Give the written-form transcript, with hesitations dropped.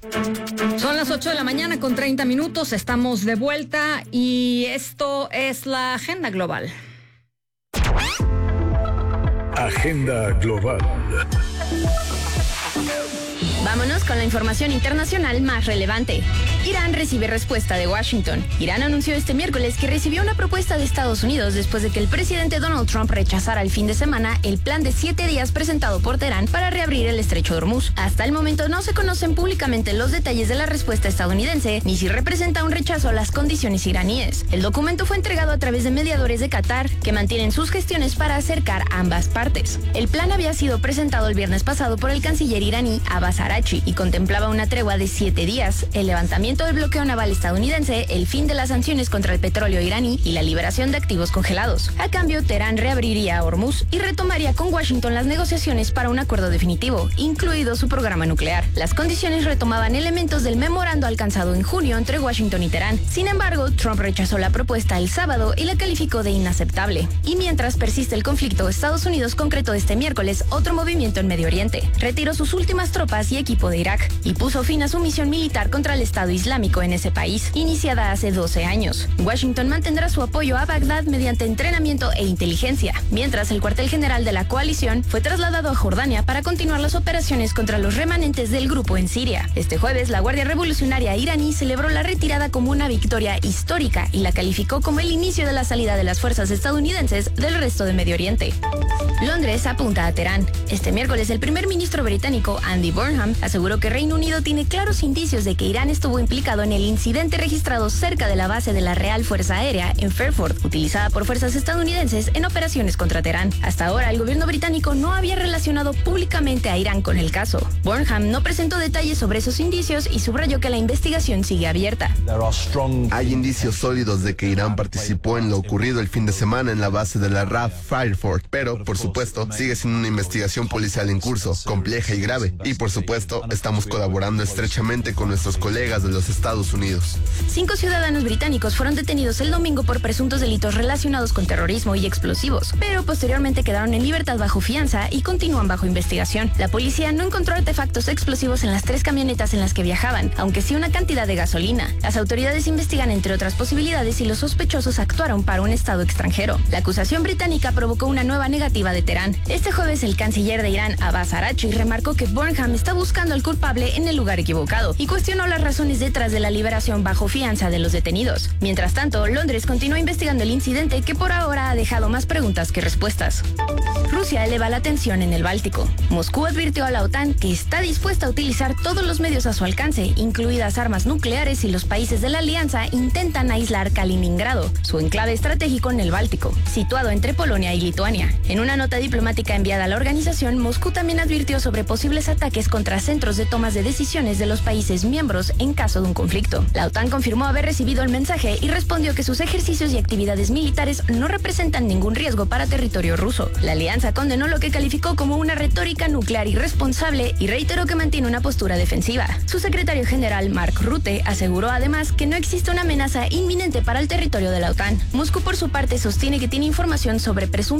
Son las 8 de la mañana con 30 minutos, estamos de vuelta y esto es la Agenda Global. Agenda Global. Vámonos con la información internacional más relevante. Irán recibe respuesta de Washington. Irán anunció este miércoles que recibió una propuesta de Estados Unidos después de que el presidente Donald Trump rechazara el fin de semana el plan de 7 días presentado por Teherán para reabrir el estrecho de Hormuz. Hasta el momento no se conocen públicamente los detalles de la respuesta estadounidense, ni si representa un rechazo a las condiciones iraníes. El documento fue entregado a través de mediadores de Qatar, que mantienen sus gestiones para acercar ambas partes. El plan había sido presentado el viernes pasado por el canciller iraní Abbas Araghchi y contemplaba una tregua de 7 días, el levantamiento del bloqueo naval estadounidense, el fin de las sanciones contra el petróleo iraní y la liberación de activos congelados. A cambio, Teherán reabriría Hormuz y retomaría con Washington las negociaciones para un acuerdo definitivo, incluido su programa nuclear. Las condiciones retomaban elementos del memorando alcanzado en junio entre Washington y Teherán. Sin embargo, Trump rechazó la propuesta el sábado y la calificó de inaceptable. Y mientras persiste el conflicto, Estados Unidos concretó este miércoles otro movimiento en Medio Oriente. Retiró sus últimas tropas y equipo de Irak y puso fin a su misión militar contra el Estado Islámico en ese país, iniciada hace 12 años. Washington mantendrá su apoyo a Bagdad mediante entrenamiento e inteligencia, mientras el cuartel general de la coalición fue trasladado a Jordania para continuar las operaciones contra los remanentes del grupo en Siria. Este jueves, la Guardia Revolucionaria iraní celebró la retirada como una victoria histórica y la calificó como el inicio de la salida de las fuerzas estadounidenses del resto de Medio Oriente. Londres apunta a Teherán. Este miércoles, el primer ministro británico Andy Burnham aseguró que Reino Unido tiene claros indicios de que Irán estuvo implicado en el incidente registrado cerca de la base de la Real Fuerza Aérea en Fairford, utilizada por fuerzas estadounidenses en operaciones contra Teherán. Hasta ahora, el gobierno británico no había relacionado públicamente a Irán con el caso. Burnham no presentó detalles sobre esos indicios y subrayó que la investigación sigue abierta. Hay indicios sólidos de que Irán participó en lo ocurrido el fin de semana en la base de la RAF Fairford, pero, por supuesto, sigue siendo una investigación policial en curso, compleja y grave, y por supuesto, estamos colaborando estrechamente con nuestros colegas de los Estados Unidos. 5 ciudadanos británicos fueron detenidos el domingo por presuntos delitos relacionados con terrorismo y explosivos, pero posteriormente quedaron en libertad bajo fianza y continúan bajo investigación. La policía no encontró artefactos explosivos en las 3 camionetas en las que viajaban, aunque sí una cantidad de gasolina. Las autoridades investigan, entre otras posibilidades, si los sospechosos actuaron para un estado extranjero. La acusación británica provocó una nueva negativa de Teherán. Este jueves, el canciller de Irán, Abbas Araghchi, remarcó que Burnham está buscando al culpable en el lugar equivocado y cuestionó las razones detrás de la liberación bajo fianza de los detenidos. Mientras tanto, Londres continúa investigando el incidente, que por ahora ha dejado más preguntas que respuestas. Rusia eleva la tensión en el Báltico. Moscú advirtió a la OTAN que está dispuesta a utilizar todos los medios a su alcance, incluidas armas nucleares, si los países de la alianza intentan aislar Kaliningrado, su enclave estratégico en el Báltico, situado entre Polonia y Lituania. En una nota diplomática enviada a la organización, Moscú también advirtió sobre posibles ataques contra centros de tomas de decisiones de los países miembros en caso de un conflicto. La OTAN confirmó haber recibido el mensaje y respondió que sus ejercicios y actividades militares no representan ningún riesgo para territorio ruso. La alianza condenó lo que calificó como una retórica nuclear irresponsable y reiteró que mantiene una postura defensiva. Su secretario general, Mark Rutte, aseguró además que no existe una amenaza inminente para el territorio de la OTAN. Moscú, por su parte, sostiene que tiene información sobre presuntos